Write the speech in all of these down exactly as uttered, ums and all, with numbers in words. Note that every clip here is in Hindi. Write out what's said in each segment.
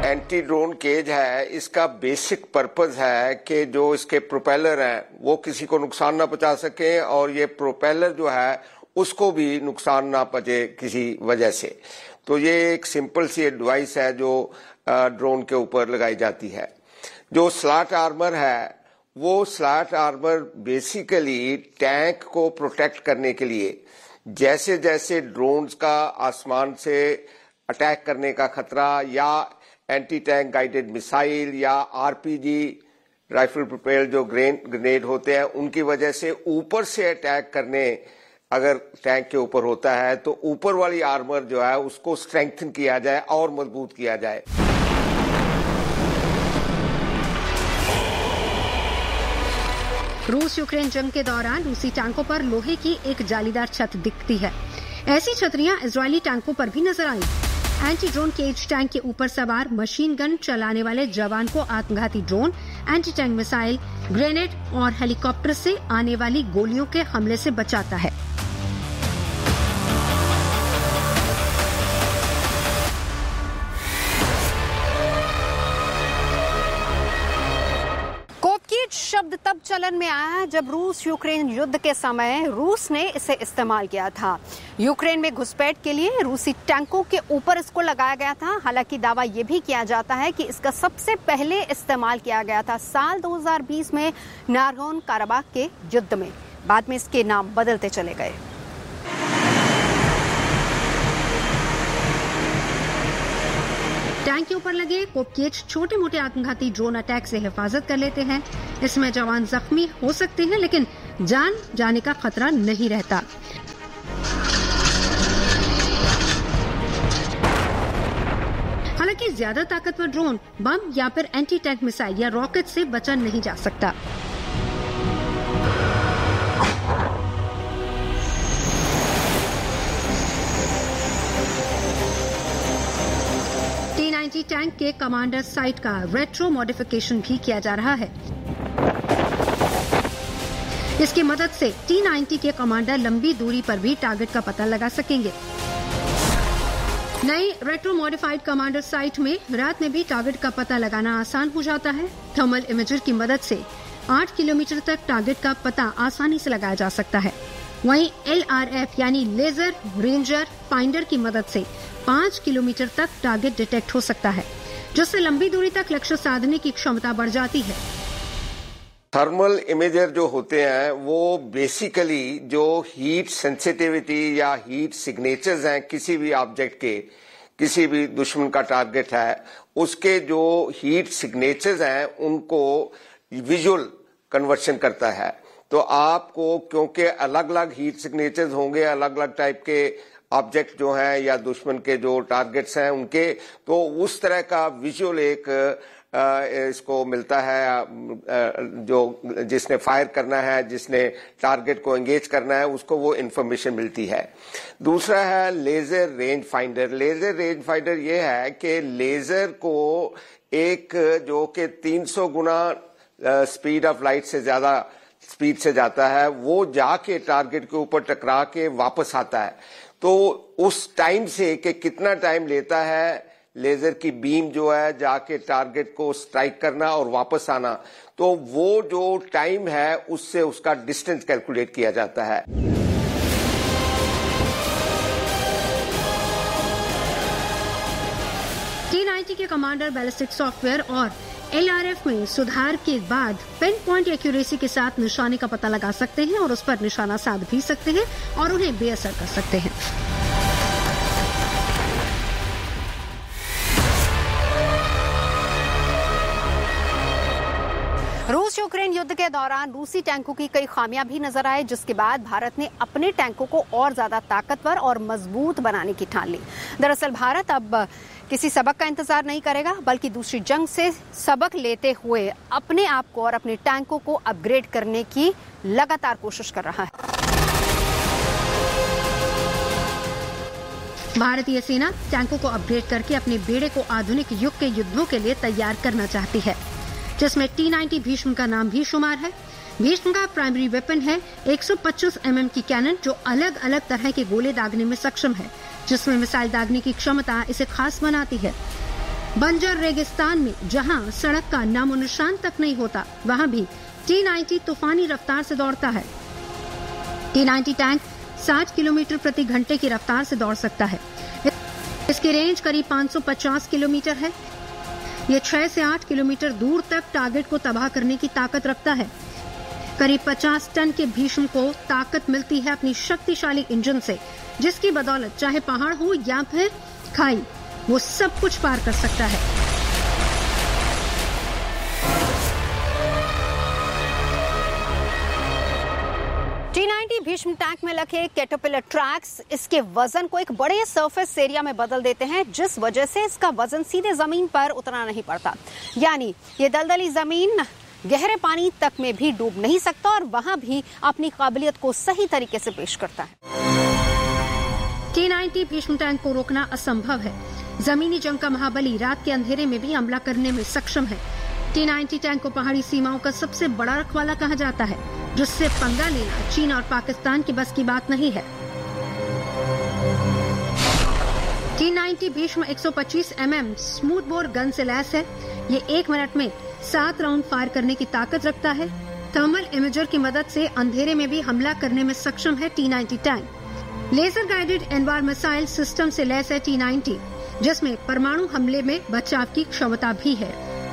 एंटी ड्रोन केज है, इसका बेसिक पर्पस है कि जो इसके प्रोपेलर हैं वो किसी को नुकसान ना पहुंचा सके और ये प्रोपेलर जो है उसको भी नुकसान ना पहुंचे किसी वजह से। तो ये एक सिंपल सी एडवाइस है जो ड्रोन के ऊपर लगाई जाती है। जो स्लैट आर्मर है वो स्लैट आर्मर बेसिकली टैंक को प्रोटेक्ट करने के लिए, जैसे जैसे ड्रोन्स का आसमान से अटैक करने का खतरा या एंटी टैंक गाइडेड मिसाइल या आरपीजी राइफल प्रोपेल्ड जो ग्रेनेड होते हैं उनकी वजह से ऊपर से अटैक करने अगर टैंक के ऊपर होता है तो ऊपर वाली आर्मर जो है उसको स्ट्रेंथन किया जाए और मजबूत किया जाए। रूस यूक्रेन जंग के दौरान रूसी टैंकों पर लोहे की एक जालीदार छत दिखती है। ऐसी छतरियां इजरायली टैंकों पर भी नजर आई। एंटी ड्रोन केज टैंक के ऊपर सवार मशीन गन चलाने वाले जवान को आत्मघाती drone, anti tank missile, grenade और हेलीकॉप्टर से आने वाली गोलियों के हमले से बचाता है। कोपकीट शब्द तब चलन में आया जब रूस यूक्रेन युद्ध के समय रूस ने इसे इस्तेमाल किया था। यूक्रेन में घुसपैठ के लिए रूसी टैंकों के ऊपर इसको लगाया गया था। हालांकि दावा यह भी किया जाता है कि इसका सबसे पहले इस्तेमाल किया गया था साल दो हज़ार बीस में नागोर्नो काराबाख के युद्ध में। बाद में इसके नाम बदलते चले गए। टैंक के ऊपर लगे कोपकेज छोटे मोटे आत्मघाती ड्रोन अटैक से हिफाजत कर लेते हैं। इसमें जवान जख्मी हो सकते हैं लेकिन जान जाने का खतरा नहीं रहता। हालांकि ज्यादा ताकतवर ड्रोन बम या फिर एंटी टैंक मिसाइल या रॉकेट से बचा नहीं जा सकता। टी नाइंटी टैंक के कमांडर साइट का रेट्रो मॉडिफिकेशन भी किया जा रहा है। इसकी मदद से टी नाइंटी के कमांडर लंबी दूरी पर भी टारगेट का पता लगा सकेंगे। नई रेट्रो मॉडिफाइड कमांडर साइट में रात में भी टारगेट का पता लगाना आसान हो जाता है। थर्मल इमेजर की मदद से आठ किलोमीटर तक टारगेट का पता आसानी से लगाया जा सकता है। वहीं एल आर एफ यानी लेजर रेंजर फाइंडर की मदद से पाँच किलोमीटर तक टारगेट डिटेक्ट हो सकता है, जिससे लंबी दूरी तक लक्ष्य साधने की क्षमता बढ़ जाती है। थर्मल इमेजर जो होते हैं वो बेसिकली जो हीट सेंसिटिविटी या हीट सिग्नेचर्स हैं किसी भी ऑब्जेक्ट के, किसी भी दुश्मन का टारगेट है, उसके जो हीट सिग्नेचर्स हैं उनको विजुअल कन्वर्शन करता है। तो आपको क्योंकि अलग अलग हीट सिग्नेचर्स होंगे, अलग अलग टाइप के ऑब्जेक्ट जो हैं या दुश्मन के जो टारगेट्स हैं उनके, तो उस तरह का विजुअल एक इसको मिलता है। जो जिसने फायर करना है, जिसने टारगेट को एंगेज करना है, उसको वो इंफॉर्मेशन मिलती है। दूसरा है laser range finder. Laser range finder ये है कि लेजर को एक जो कि तीन सौ गुना स्पीड ऑफ लाइट से ज्यादा स्पीड से जाता है, वो जाके टारगेट के ऊपर टकरा के वापस आता है। तो उस टाइम से कि कितना टाइम लेता है लेजर की बीम जो है जाके टारगेट को स्ट्राइक करना और वापस आना, तो वो जो टाइम है उससे उसका डिस्टेंस कैलकुलेट किया जाता है। टी नाइंटी के कमांडर बैलिस्टिक सॉफ्टवेयर और एल आर एफ में सुधार के बाद पिन पॉइंट एक्यूरेसी के साथ निशाने का पता लगा सकते हैं और उस पर निशाना साध भी सकते हैं और उन्हें बेअसर कर सकते हैं। रूस यूक्रेन युद्ध के दौरान रूसी टैंकों की कई खामियां भी नजर आए, जिसके बाद भारत ने अपने टैंकों को और ज्यादा ताकतवर और मजबूत बनाने की ठान ली। दरअसल भारत अब किसी सबक का इंतजार नहीं करेगा, बल्कि दूसरी जंग से सबक लेते हुए अपने आप को और अपने टैंकों को अपग्रेड करने की लगातार कोशिश कर रहा है। भारतीय सेना टैंकों को अपग्रेड करके अपने बेड़े को आधुनिक युग के युद्धों के लिए तैयार करना चाहती है, जिसमें टी नाइंटी भीष्म का नाम भी शुमार है। भीष्म का प्राइमरी वेपन है एक सौ पच्चीस एम एम की कैनन, जो अलग अलग तरह के गोले दागने में सक्षम है, जिसमें मिसाइल दागने की क्षमता इसे खास बनाती है। बंजर रेगिस्तान में जहां सड़क का नामो निशान तक नहीं होता, वहां भी टी नाइंटी तूफानी रफ्तार से दौड़ता है। टी नाइंटी टैंक साठ किलोमीटर प्रति घंटे की रफ्तार से दौड़ सकता है। इसकी रेंज करीब पाँच सौ पचास किलोमीटर है। ये छह से आठ किलोमीटर दूर तक टारगेट को तबाह करने की ताकत रखता है। करीब पचास टन के भीष्म को ताकत मिलती है अपनी शक्तिशाली इंजन से, जिसकी बदौलत चाहे पहाड़ हो या फिर खाई, वो सब कुछ पार कर सकता है। टी नाइंटी भीष्म टैंक में लगे कैटरपिलर ट्रैक्स इसके वजन को एक बड़े सरफेस एरिया में बदल देते हैं, जिस वजह से इसका वजन सीधे जमीन पर उतरना नहीं पड़ता। यानी ये दलदली जमीन गहरे पानी तक में भी डूब नहीं सकता और वहां भी अपनी काबिलियत को सही तरीके से पेश करता है। टी नाइंटी भीष्म टैंक को रोकना असंभव है। जमीनी जंग का महाबली रात के अंधेरे में भी हमला करने में सक्षम है। टी नाइंटी टैंक को पहाड़ी सीमाओं का सबसे बड़ा रखवाला कहा जाता है, जिससे पंगा लेना चीन और पाकिस्तान की बस की बात नहीं है। टी नाइंटी भीष्म एक सौ पच्चीस M M smooth bore gun से लैस है। ये एक मिनट में सात राउंड फायर करने की ताकत रखता है। थर्मल इमेजर की मदद से अंधेरे में भी हमला करने में सक्षम है T ninety tank. Laser guided एनवार missile system से लैस है टी नाइंटी, जिसमें परमाणु हमले में बचाव की क्षमता भी है।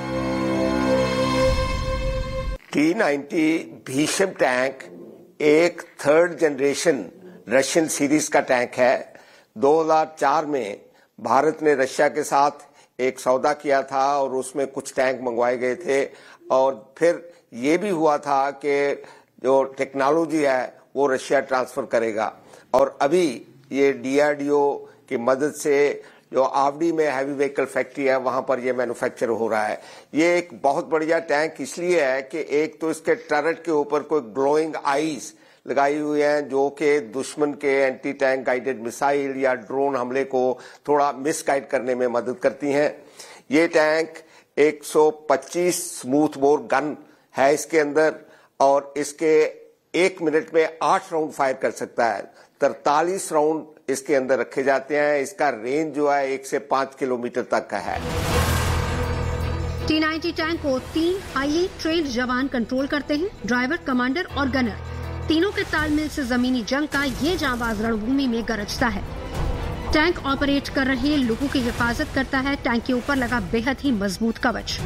टी नाइंटी भीष्म टैंक एक थर्ड जनरेशन रशियन सीरीज का टैंक है। दो हज़ार चार में भारत ने रशिया के साथ एक सौदा किया था और उसमें कुछ टैंक मंगवाए गए थे, और फिर ये भी हुआ था कि जो टेक्नोलॉजी है वो रशिया ट्रांसफर करेगा। और अभी ये डी आर डी ओ की मदद से जो आवड़ी में हैवी व्हीकल फैक्ट्री है वहां पर ये मैन्युफैक्चर हो रहा है। ये एक बहुत बढ़िया टैंक इसलिए है कि एक तो इसके टर्रेट के ऊपर कोई ग्लोइंग आईज लगाई हुई हैं जो कि दुश्मन के एंटी टैंक गाइडेड मिसाइल या ड्रोन हमले को थोड़ा मिसगाइड करने में मदद करती हैं। ये टैंक एक सौ पच्चीस स्मूथ बोर गन है इसके अंदर, और इसके एक मिनट में आठ राउंड फायर कर सकता है। तरतालीस राउंड इसके अंदर रखे जाते हैं। इसका रेंज जो है एक से पांच किलोमीटर तक का है। टी नाइंटी टैंक को तीन हाईली ट्रेन्ड जवान कंट्रोल करते हैं, ड्राइवर, कमांडर और गनर। तीनों के तालमेल से जमीनी जंग का ये जांबाज रणभूमि में गरजता है। टैंक ऑपरेट कर रहे लोगों की हिफाजत करता है टैंक के ऊपर लगा बेहद ही मजबूत कवच।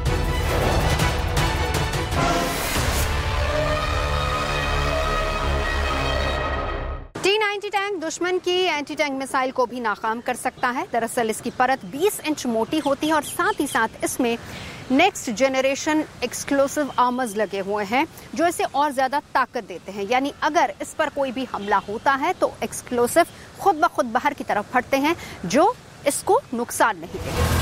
टी नाइंटी टैंक दुश्मन की एंटी टैंक मिसाइल को भी नाकाम कर सकता है। दरअसल इसकी परत बीस इंच मोटी होती है और साथ ही साथ इसमें नेक्स्ट जनरेशन एक्सक्लूसिव आर्मर्स लगे हुए हैं जो इसे और ज्यादा ताकत देते हैं। यानी अगर इस पर कोई भी हमला होता है तो एक्सक्लूसिव खुद ब खुद बाहर की तरफ फटते हैं जो इसको नुकसान नहीं देते।